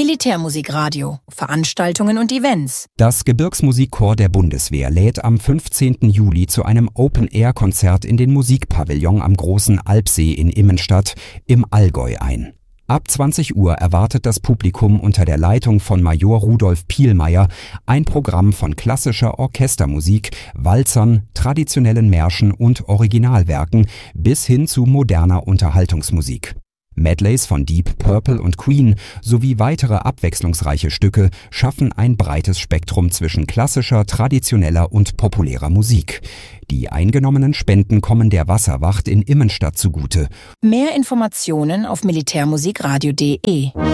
Militärmusikradio, Veranstaltungen und Events. Das Gebirgsmusikchor der Bundeswehr lädt am 15. Juli zu einem Open-Air-Konzert in den Musikpavillon am Großen Alpsee in Immenstadt im Allgäu ein. Ab 20 Uhr erwartet das Publikum unter der Leitung von Major Rudolf Pielmeier ein Programm von klassischer Orchestermusik, Walzern, traditionellen Märschen und Originalwerken bis hin zu moderner Unterhaltungsmusik. Medleys von Deep Purple und Queen sowie weitere abwechslungsreiche Stücke schaffen ein breites Spektrum zwischen klassischer, traditioneller und populärer Musik. Die eingenommenen Spenden kommen der Wasserwacht in Immenstadt zugute. Mehr Informationen auf militärmusikradio.de